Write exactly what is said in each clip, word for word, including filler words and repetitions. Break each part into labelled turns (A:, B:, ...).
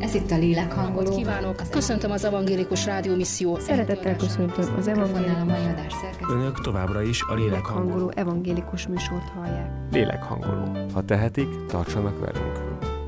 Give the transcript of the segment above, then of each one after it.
A: Ez itt a Lélekhangoló.
B: Kívánok! Köszöntöm az Evangélikus Rádió Misszió.
C: Szeretettel köszöntöm az Evangélikus
D: Önök továbbra is a Lélekhangoló
C: evangélikus műsort hallják.
D: Lélekhangoló. Ha tehetik, tartsanak velünk.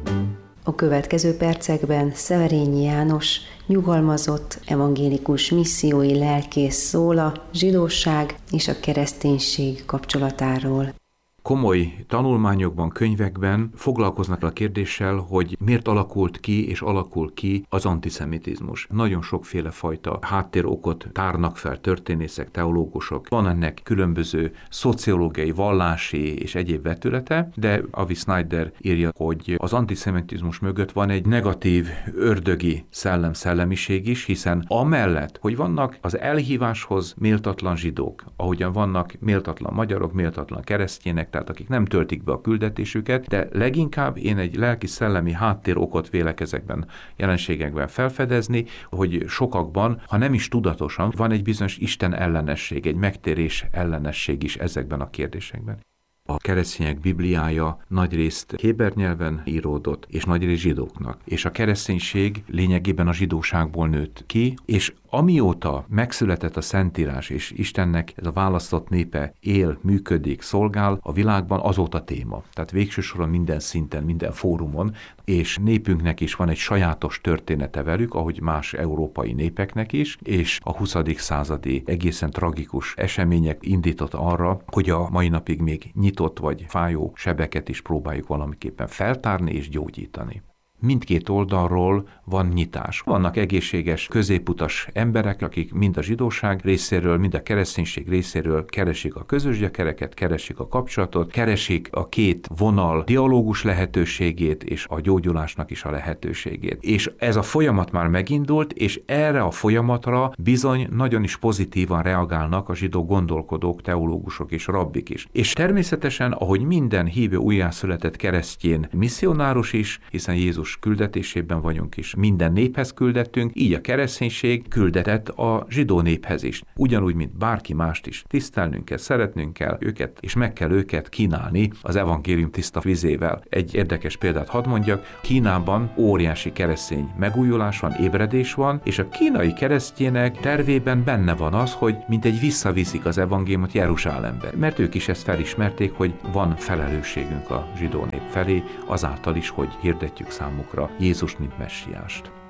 E: A következő percekben Szeverényi János, nyugalmazott evangélikus missziói lelkész szól a zsidóság és a kereszténység kapcsolatáról.
F: Komoly tanulmányokban, könyvekben foglalkoznak a kérdéssel, hogy miért alakult ki és alakul ki az antiszemitizmus. Nagyon sokféle fajta háttérokot tárnak fel történészek, teológusok. Van ennek különböző szociológiai, vallási és egyéb vetülete, de Avi Snyder írja, hogy az antiszemitizmus mögött van egy negatív, ördögi szellem-szellemiség is, hiszen amellett, hogy vannak az elhíváshoz méltatlan zsidók, ahogyan vannak méltatlan magyarok, méltatlan keresztjének, tehát akik nem töltik be a küldetésüket, de leginkább én egy lelki-szellemi háttérokot vélek ezekben jelenségekben felfedezni, hogy sokakban, ha nem is tudatosan, van egy bizonyos Isten ellenesség, egy megtérés ellenesség is ezekben a kérdésekben. A keresztények Bibliája nagyrészt héber nyelven íródott, és nagyrészt zsidóknak. És a kereszténység lényegében a zsidóságból nőtt ki, és amióta megszületett a Szentírás, és Istennek ez a választott népe él, működik, szolgál a világban, azóta téma. Tehát végső soron minden szinten, minden fórumon, és népünknek is van egy sajátos története velük, ahogy más európai népeknek is, és a huszadik századi egészen tragikus események indított arra, hogy a mai napig még nyitott vagy fájó sebeket is próbáljuk valamiképpen feltárni és gyógyítani. Mindkét oldalról van nyitás. Vannak egészséges, középutas emberek, akik mind a zsidóság részéről, mind a kereszténység részéről keresik a közös gyökereket, keresik a kapcsolatot, keresik a két vonal dialógus lehetőségét és a gyógyulásnak is a lehetőségét. És ez a folyamat már megindult, és erre a folyamatra bizony nagyon is pozitívan reagálnak a zsidó gondolkodók, teológusok és rabbik is. És természetesen, ahogy minden hívő újjászületett keresztjén misszionárus is, hiszen Jézus küldetésében vagyunk is. Minden néphez küldettünk, így a kereszténység küldetett a zsidó néphez is. Ugyanúgy, mint bárki mást is. Tisztelnünk kell, szeretnünk kell őket, és meg kell őket kínálni az evangélium tiszta vizével. Egy érdekes példát hadd mondjak, Kínában óriási keresztény megújulás van, ébredés van, és a kínai keresztjének tervében benne van az, hogy mintegy visszaviszik az evangéliumot Jeruzsálembe. Mert ők is ezt felismerték, hogy van felelősségünk a zsidó nép felé, azáltal is, hogy hirdetjük számukra Jézus, mint messiást.